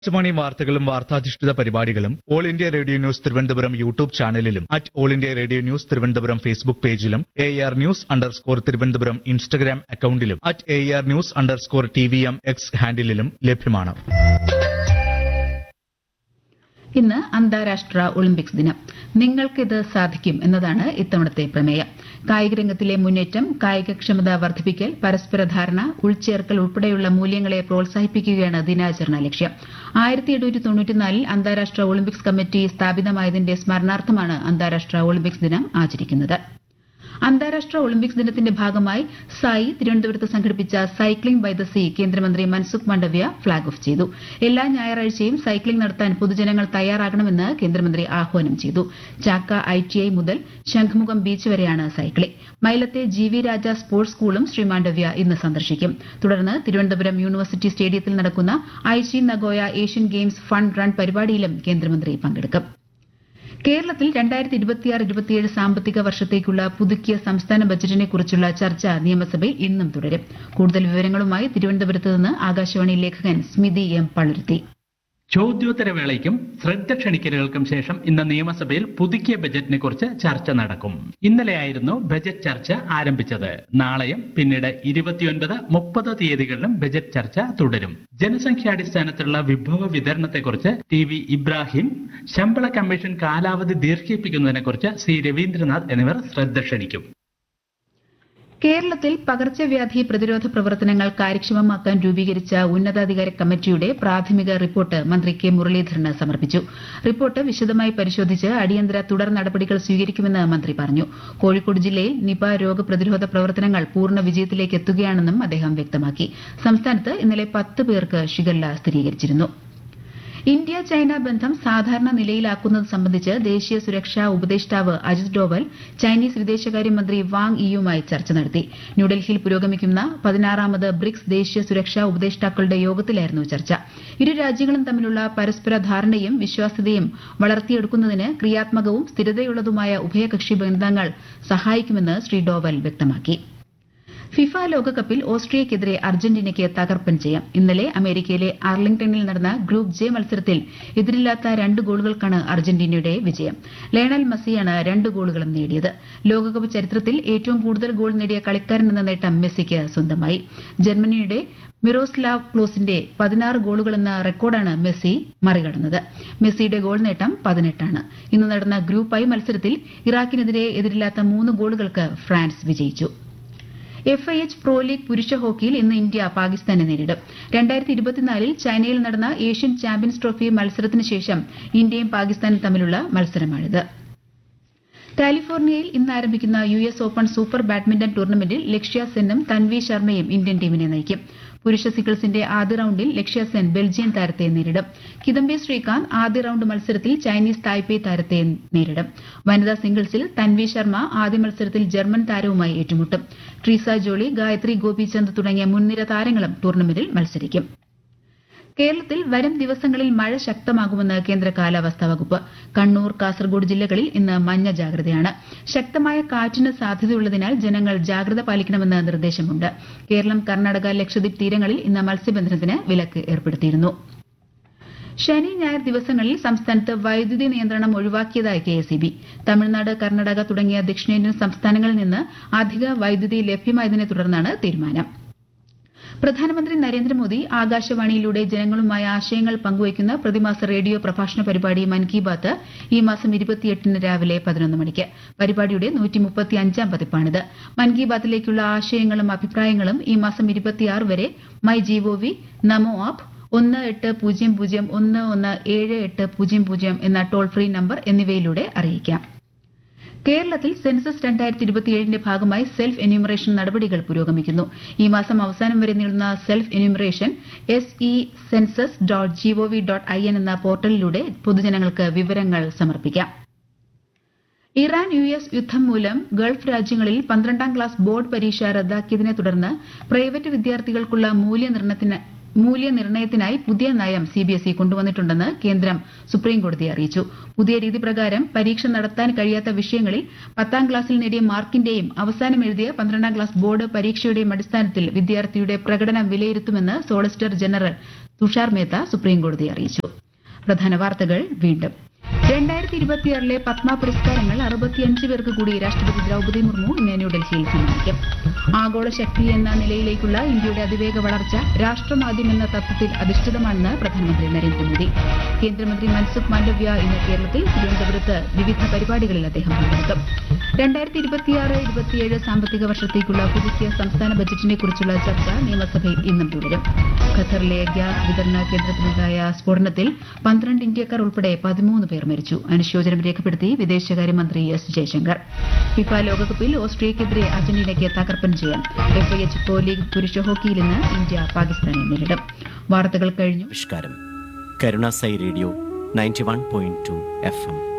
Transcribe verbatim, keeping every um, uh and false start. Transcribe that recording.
ആകാശവാണി വാർത്തകളും വാർത്താധിഷ്ഠിത പരിപാടികളും all India radio news Thiruvananthapuram YouTube ചാനലിലും at all India radio news Thiruvananthapuram Facebook പേജിലും A R news underscore Thiruvananthapuram Instagram അക്കൌണ്ടിലും at A R news underscore T V M X ഹാൻഡിലും ലഭ്യമാണ്. ഇന്ന് അന്താരാഷ്ട്ര ഒളിമ്പിക്സ് ദിനം. നിങ്ങൾക്കിത് സാധിക്കും എന്നതാണ് ഇത്തവണത്തെ പ്രമേയം. കായികരംഗത്തിലെ മുന്നേറ്റം, കായികക്ഷമത വർദ്ധിപ്പിക്കൽ, പരസ്പര ധാരണ, ഉൾച്ചേർക്കൽ ഉൾപ്പെടെയുള്ള മൂല്യങ്ങളെ പ്രോത്സാഹിപ്പിക്കുകയാണ് ദിനാചരണ ലക്ഷ്യം. ആയിരത്തി എണ്ണൂറ്റി തൊണ്ണൂറ്റിനാലിൽ അന്താരാഷ്ട്ര ഒളിമ്പിക്സ് കമ്മിറ്റി സ്ഥാപിതമായതിന്റെ സ്മരണാർത്ഥമാണ് അന്താരാഷ്ട്ര ഒളിമ്പിക്സ് ദിനം ആചരിക്കുന്നത്. അന്താരാഷ്ട്ര ഒളിമ്പിക്സ് ദിനത്തിന്റെ ഭാഗമായി സായി തിരുവനന്തപുരത്ത് സംഘടിപ്പിച്ച സൈക്ലിംഗ് ബൈ ദ സീ കേന്ദ്രമന്ത്രി മൻസുഖ് മാണ്ഡവ്യ ഫ്ളാഗ് ഓഫ് ചെയ്തു. എല്ലാ ഞായറാഴ്ചയും സൈക്ലിംഗ് നടത്താൻ പൊതുജനങ്ങൾ തയ്യാറാകണമെന്ന് കേന്ദ്രമന്ത്രി ആഹ്വാനം ചെയ്തു. ചാക്ക ഐ ടി ഐ മുതൽ ശംഖുമുഖം ബീച്ച് വരെയാണ് സൈക്ലിംഗ്. മൈലത്തെ ജി വി രാജ സ്പോർട്സ് സ്കൂളും ശ്രീ മാണ്ഡവ്യ ഇന്ന് സന്ദർശിക്കും. തുടർന്ന് തിരുവനന്തപുരം യൂണിവേഴ്സിറ്റി സ്റ്റേഡിയത്തിൽ നടക്കുന്ന Aichi Nagoya Asian games fun run പരിപാടിയിലും കേന്ദ്രമന്ത്രി പങ്കെടുക്കും. കേരളത്തിൽ രണ്ടായിരത്തി ഇരുപത്തിയാറ് ഇരുപത്തിയേഴ് സാമ്പത്തിക വർഷത്തേക്കുള്ള പുതുക്കിയ സംസ്ഥാന ബജറ്റിനെക്കുറിച്ചുള്ള ചർച്ച നിയമസഭയിൽ ഇന്നും തുടരും. കൂടുതൽ വിവരങ്ങളുമായി തിരുവനന്തപുരത്ത് നിന്ന് ആകാശവാണി ലേഖകൻ സ്മിതി എം പളുരുത്തി. ചോദ്യോത്തരവേളയ്ക്കും ശ്രദ്ധ ക്ഷണിക്കലുകൾക്കും ശേഷം ഇന്ന് നിയമസഭയിൽ പുതുക്കിയ ബജറ്റിനെ കുറിച്ച് ചർച്ച നടക്കും. ഇന്നലെയായിരുന്നു ബജറ്റ് ചർച്ച ആരംഭിച്ചത്. നാളെയും പിന്നീട് ഇരുപത്തിയൊൻപത് മുപ്പത് തീയതികളിലും ബജറ്റ് ചർച്ച തുടരും. ജനസംഖ്യാടിസ്ഥാനത്തിലുള്ള വിഭവ വിതരണത്തെക്കുറിച്ച് ടി വി ഇബ്രാഹിം, ശമ്പള കമ്മീഷൻ കാലാവധി ദീർഘിപ്പിക്കുന്നതിനെക്കുറിച്ച് സി രവീന്ദ്രനാഥ് എന്നിവർ ശ്രദ്ധ ക്ഷണിക്കും. കേരളത്തിൽ പകർച്ചവ്യാധി പ്രതിരോധ പ്രവർത്തനങ്ങൾ കാര്യക്ഷമമാക്കാൻ രൂപീകരിച്ച ഉന്നതാധികാര കമ്മിറ്റിയുടെ പ്രാഥമിക റിപ്പോർട്ട് മന്ത്രി കെ മുരളീധരന് സമർപ്പിച്ചു. റിപ്പോർട്ട് വിശദമായി പരിശോധിച്ച് അടിയന്തര തുടർ നടപടികൾ സ്വീകരിക്കുമെന്ന് മന്ത്രി പറഞ്ഞു. കോഴിക്കോട് ജില്ലയിൽ നിപ രോഗപ്രതിരോധ പ്രവർത്തനങ്ങൾ പൂർണ്ണ വിജയത്തിലേക്ക് എത്തുകയാണെന്നും അദ്ദേഹം വ്യക്തമാക്കി. സംസ്ഥാനത്ത് ഇന്നലെ പത്ത് പേർക്ക് ഷിഗല്ല സ്ഥിരീകരിച്ചിരുന്നു. ഇന്ത്യ ചൈന ബന്ധം സാധാരണ നിലയിലാക്കുന്നത് സംബന്ധിച്ച് ദേശീയ സുരക്ഷാ ഉപദേഷ്ടാവ് അജിത് ഡോവൽ ചൈനീസ് വിദേശകാര്യമന്ത്രി വാങ് യിയുമായി ചർച്ച നടത്തി. ന്യൂഡൽഹിയിൽ പുരോഗമിക്കുന്ന പതിനാറാമത് ബ്രിക്സ് ദേശീയ സുരക്ഷാ ഉപദേഷ്ടാക്കളുടെ യോഗത്തിലായിരുന്നു ചർച്ച. ഇരു രാജ്യങ്ങളും തമ്മിലുള്ള പരസ്പര ധാരണയും വിശ്വാസ്യതയും വളർത്തിയെടുക്കുന്നതിന് ക്രിയാത്മകവും സ്ഥിരതയുള്ളതുമായ ഉഭയകക്ഷി ബന്ധങ്ങൾ സഹായിക്കുമെന്ന് ശ്രീ ഡോവൽ വ്യക്തമാക്കി. ഫിഫ ലോകകപ്പിൽ ഓസ്ട്രിയയ്ക്കെതിരെ അർജന്റീനയ്ക്ക് തകർപ്പൻ ജയം. ഇന്നലെ അമേരിക്കയിലെ ആർലിംഗ്ടണിൽ നടന്ന ഗ്രൂപ്പ് ജെ മത്സരത്തിൽ എതിരില്ലാത്ത രണ്ട് ഗോളുകൾക്കാണ് അർജന്റീനയുടെ വിജയം. ലയണൽ മെസ്സിയാണ് രണ്ട് ഗോളുകളും നേടിയത്. ലോകകപ്പ് ചരിത്രത്തിൽ ഏറ്റവും കൂടുതൽ ഗോൾ നേടിയ കളിക്കാരനെന്ന നേട്ടം മെസ്സിക്ക് സ്വന്തമായി. ജർമ്മനിയുടെ മിറോസ്ലാവ് ക്ലോസിന്റെ പതിനാറ് ഗോളുകളെന്ന റെക്കോർഡാണ് മെസ്സി മറികടന്നത്. മെസ്സിയുടെ ഗോൾ നേട്ടം പതിനെട്ടാണ്. ഇന്ന് നടന്ന ഗ്രൂപ്പ് ഐ മത്സരത്തിൽ ഇറാഖിനെതിരെ എതിരില്ലാത്ത മൂന്ന് ഗോളുകൾക്ക് ഫ്രാൻസ് വിജയിച്ചു. F I H pro league പുരുഷ ഹോക്കിയിൽ ഇന്ന് ഇന്ത്യ പാകിസ്ഥാനെ നേരിടും. രണ്ടായിരത്തി ഇരുപത്തിനാലിൽ ചൈനയിൽ നടന്ന ഏഷ്യൻ ചാമ്പ്യൻസ് ട്രോഫി മത്സരത്തിന് ശേഷം ഇന്ത്യയും പാകിസ്ഥാനും തമ്മിലുള്ള മത്സരമാണിത്. കാലിഫോർണിയയിൽ ഇന്ന് ആരംഭിക്കുന്ന U S open super badminton ടൂർണമെന്റിൽ ലക്ഷ്യ സെന്നും തൻവി ശർമ്മയും ഇന്ത്യൻ ടീമിനെ നയിക്കും. പുരുഷ സിംഗിൾസിന്റെ ആദ്യ റൌണ്ടിൽ ലക്ഷ്യ സെൻ ബെൽജിയൻ താരത്തെ നേരിടും. കിദംബി ശ്രീകാന്ത് ആദ്യ റൌണ്ട് മത്സരത്തിൽ ചൈനീസ് തായ്പേ താരത്തെ നേരിടും. വനിതാ സിംഗിൾസിൽ തൻവി ശർമ്മ ആദ്യ മത്സരത്തിൽ ജർമ്മൻ താരവുമായി ഏറ്റുമുട്ടും. ട്രീസ ജോളി, ഗായത്രി ഗോപിചന്ദ് തുടങ്ങിയ മുൻനിര താരങ്ങളും ടൂർണമെന്റിൽ മത്സരിക്കും. കേരളത്തിൽ വരും ദിവസങ്ങളിൽ മഴ ശക്തമാകുമെന്ന് കേന്ദ്ര കാലാവസ്ഥാ വകുപ്പ്. കണ്ണൂർ, കാസർഗോഡ് ജില്ലകളിൽ ഇന്ന് മഞ്ഞ ജാഗ്രതയാണ്. ശക്തമായ കാറ്റിന് സാധ്യതയുള്ളതിനാൽ ജനങ്ങൾ ജാഗ്രത പാലിക്കണമെന്ന് നിർദ്ദേശമുണ്ട്. കേരളം, കർണാടക, ലക്ഷദ്വീപ് തീരങ്ങളിൽ ഇന്ന് മത്സ്യബന്ധനത്തിന് വിലക്ക് ഏർപ്പെടുത്തിയിരുന്നു. ശനി, ഞായർ ദിവസങ്ങളിൽ സംസ്ഥാനത്ത് വൈദ്യുതി നിയന്ത്രണം ഒഴിവാക്കിയതായി K S E B. Tamil Nadu, Karnataka തുടങ്ങിയ ദക്ഷിണേന്ത്യൻ സംസ്ഥാനങ്ങളിൽ നിന്ന് അധിക വൈദ്യുതി ലഭ്യമായതിനെ തുടർന്നാണ് തീരുമാനം. പ്രധാനമന്ത്രി നരേന്ദ്രമോദി ആകാശവാണിയിലൂടെ ജനങ്ങളുമായി ആശയങ്ങൾ പങ്കുവയ്ക്കുന്ന പ്രതിമാസ റേഡിയോ പ്രഭാഷണ പരിപാടി മൻ കി ബാത്ത് ഈ മാസം ഇരുപത്തിയെട്ടിന് രാവിലെ പതിനൊന്ന് മണിക്ക്. പരിപാടിയുടെ നൂറ്റിമുപ്പത്തിയഞ്ചാം പതിപ്പാണിത്. മൻ കി ബാത്തിലേക്കുള്ള ആശയങ്ങളും അഭിപ്രായങ്ങളും ഈ മാസം ഇരുപത്തിയാറ് വരെ മൈ ജിഒവി, നമോ ആപ്പ്, ഒന്ന് എട്ട് പൂജ്യം പൂജ്യം ഒന്ന് ഒന്ന് ഏഴ് എട്ട് പൂജ്യം പൂജ്യം എന്ന ടോൾ ഫ്രീ നമ്പർ എന്നിവയിലൂടെ അറിയിക്കാം. കേരളത്തിൽ സെൻസസ് രണ്ടായിരത്തി ഇരുപത്തിയേഴിന്റെ ഭാഗമായി സെൽഫ് എന്യൂമറേഷൻ നടപടികൾ പുരോഗമിക്കുന്നു. ഈ മാസം അവസാനം വരെ നീളുന്ന self enumeration S E census dot G O V dot I N എന്ന പോർട്ടലിലൂടെ പൊതുജനങ്ങൾക്ക് വിവരങ്ങൾ സമർപ്പിക്കാം. ഇറാൻ യു എസ് യുദ്ധം മൂലം ഗൾഫ് രാജ്യങ്ങളിൽ പന്ത്രണ്ടാം ക്ലാസ് ബോർഡ് പരീക്ഷ റദ്ദാക്കിയതിനെ തുടർന്ന് പ്രൈവറ്റ് വിദ്യാർത്ഥികൾക്കുള്ള മൂല്യനിർണ്ണയത്തിന് മൂല്യനിർണ്ണയത്തിനായി പുതിയ നയം സിബിഎസ്ഇ കൊണ്ടുവന്നിട്ടുണ്ടെന്ന് കേന്ദ്രം സുപ്രീംകോടതിയെ അറിയിച്ചു. പുതിയ രീതി പ്രകാരം പരീക്ഷ നടത്താൻ കഴിയാത്ത വിഷയങ്ങളിൽ പത്താം ക്ലാസ്സിൽ നേടിയ മാർക്കിന്റെയും അവസാനം എഴുതിയ പന്ത്രണ്ടാം ക്ലാസ് ബോർഡ് പരീക്ഷയുടെയും അടിസ്ഥാനത്തിൽ വിദ്യാർത്ഥിയുടെ പ്രകടനം വിലയിരുത്തുമെന്ന് സോളിസിറ്റർ ജനറൽ തുഷാർ മേത്ത സുപ്രീംകോടതിയെ അറിയിച്ചു. പ്രധാന വാർത്തകൾ വീണ്ടും. രണ്ടായിരത്തി ഇരുപത്തിയാറിലെ പത്മ പുരസ്കാരങ്ങൾ അറുപത്തിയഞ്ച് പേർക്ക് കൂടി രാഷ്ട്രപതി ദ്രൌപദി മുർമു ഇന്ന് ന്യൂഡൽഹിയിൽ സമ്മാനിക്കും. ആഗോള ശക്തി എന്ന നിലയിലേക്കുള്ള ഇന്ത്യയുടെ അതിവേഗ വളർച്ച രാഷ്ട്രമാദ്യം എന്ന തത്വത്തിൽ അധിഷ്ഠിതമാണെന്ന് പ്രധാനമന്ത്രി നരേന്ദ്രമോദി. കേന്ദ്രമന്ത്രി മൻസുഖ് മാണ്ഡവ്യ ഇന്ന് കേരളത്തിൽ തിരുവനന്തപുരത്ത് വിവിധ പരിപാടികളിൽ അദ്ദേഹം പങ്കെടുക്കും. രണ്ടായിരത്തി ഇരുപത്തിയാറ് ഇരുപത്തിയേഴ് സാമ്പത്തിക വർഷത്തേക്കുള്ള പുതുക്കിയ സംസ്ഥാന ബജറ്റിനെ കുറിച്ചുള്ള ചർച്ച നിയമസഭയിൽ ഇന്നും തുടരും. ഖത്തറിലെ ഗ്യാസ് വിതരണ കേന്ദ്രത്തിലുണ്ടായ സ്ഫോടനത്തിൽ പന്ത്രണ്ട് ഇന്ത്യക്കാർ ഉൾപ്പെടെ പതിമൂന്ന് പേർ മരിച്ചു. അനുശോചനം രേഖപ്പെടുത്തി വിദേശകാര്യമന്ത്രി എസ് ജയശങ്കർ. ഫിഫ ലോകകപ്പിൽ ഓസ്ട്രിയയ്ക്കെതിരെ അർജന്റീനയ്ക്ക് തകർപ്പൻ ജയം. എഫ്ഐഎച്ച് പ്രോ ലീഗ് പുരുഷ ഹോക്കിയിൽ ഇന്ന് ഇന്ത്യ പാകിസ്ഥാനെ നേരിടും. വാർത്തകൾ കഴിഞ്ഞു. കരുണാസൈ radio ninety one point two F M